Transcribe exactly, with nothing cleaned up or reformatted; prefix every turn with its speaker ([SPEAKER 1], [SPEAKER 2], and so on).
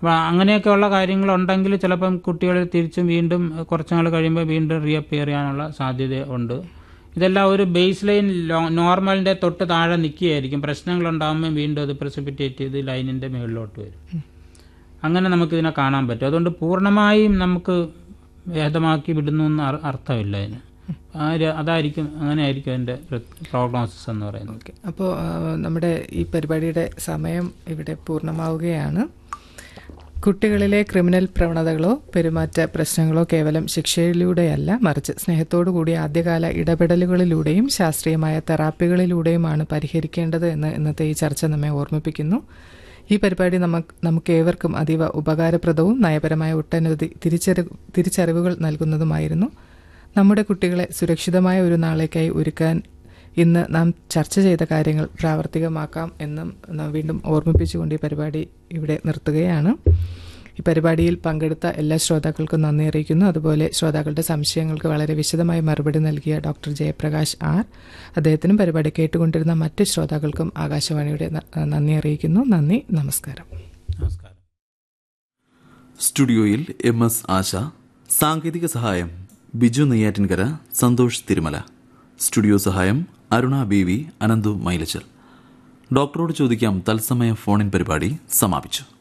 [SPEAKER 1] അപ്പോൾ അങ്ങനെയൊക്കെയുള്ള കാര്യങ്ങളുണ്ടെങ്കിൽ ചിലപ്പം കുട്ടികൾ തിരിച്ചും വീണ്ടും കുറച്ച് നാൾ കഴിയുമ്പോൾ വീണ്ടും റീഅപ്പിയർ ചെയ്യാനുള്ള സാധ്യത ഉണ്ട്. ഇതെല്ലാം ഒരു ബേസ് ലൈൻ നോർമലിൻ്റെ തൊട്ട് താഴെ നിൽക്കുകയായിരിക്കും. പ്രശ്നങ്ങളുണ്ടാകുമ്പോൾ വീണ്ടും അത് പ്രസിപ്പിറ്റേറ്റ് ചെയ്ത് ലൈനിൻ്റെ മുകളിലോട്ട് വരും. അങ്ങനെ നമുക്കിതിനെ കാണാൻ പറ്റും. അതുകൊണ്ട് പൂർണ്ണമായും നമുക്ക് ഭേദമാക്കി വിടുന്നു എന്ന് അർത്ഥമില്ല അതിന്. അതായിരിക്കും അങ്ങനെ ആയിരിക്കും അതിൻ്റെ പ്രോഗ്നോസിസ് എന്ന് പറയുന്നത്.
[SPEAKER 2] ഓക്കെ, അപ്പോൾ നമ്മുടെ ഈ പരിപാടിയുടെ സമയം ഇവിടെ പൂർണ്ണമാവുകയാണ്. കുട്ടികളിലെ ക്രിമിനൽ പ്രവണതകളോ പെരുമാറ്റ പ്രശ്നങ്ങളോ കേവലം ശിക്ഷയിലൂടെയല്ല, മറിച്ച് സ്നേഹത്തോടു കൂടിയ ആദ്യകാല ഇടപെടലുകളിലൂടെയും ശാസ്ത്രീയമായ തെറാപ്പികളിലൂടെയുമാണ് പരിഹരിക്കേണ്ടത് എന്ന് ഇന്നത്തെ ഈ ചർച്ച നമ്മെ ഓർമ്മിപ്പിക്കുന്നു. ഈ പരിപാടി നമുക്ക് നമുക്ക് ഏവർക്കും അതീവ ഉപകാരപ്രദവും നയപരമായ ഒട്ടനവധി തിരിച്ചറി തിരിച്ചറിവുകൾ നൽകുന്നതുമായിരുന്നു. നമ്മുടെ കുട്ടികളെ സുരക്ഷിതമായ ഒരു നാളേക്കായി ഒരുക്കാൻ ഇന്ന് നാം ചർച്ച ചെയ്ത കാര്യങ്ങൾ പ്രാവർത്തികമാക്കാം എന്നും വീണ്ടും ഓർമ്മിപ്പിച്ചുകൊണ്ട് ഈ പരിപാടി ഇവിടെ നിർത്തുകയാണ്. ഈ പരിപാടിയിൽ പങ്കെടുത്ത എല്ലാ ശ്രോതാക്കൾക്കും നന്ദി അറിയിക്കുന്നു. അതുപോലെ ശ്രോതാക്കളുടെ സംശയങ്ങൾക്ക് വളരെ വിശദമായി മറുപടി നൽകിയ ഡോക്ടർ ജയപ്രകാശ് ആർ, അദ്ദേഹത്തിനും പരിപാടി കേട്ടുകൊണ്ടിരുന്ന മറ്റ് ശ്രോതാക്കൾക്കും ആകാശവാണിയുടെ നന്ദി അറിയിക്കുന്നു. നന്ദി, നമസ്കാരം.
[SPEAKER 1] നമസ്കാരം.
[SPEAKER 3] സ്റ്റുഡിയോയിൽ എം എസ് ആശ, സാങ്കേതിക സഹായം ബിജു നെയ്യാറ്റിൻകര, സന്തോഷ് തിരുമല. സ്റ്റുഡിയോ സഹായം അരുണ ബി വി, അനന്തു മൈലച്ചൽ. ഡോക്ടറോട് ചോദിക്കാം തത്സമയ ഫോണിൻ പരിപാടി സമാപിച്ചു.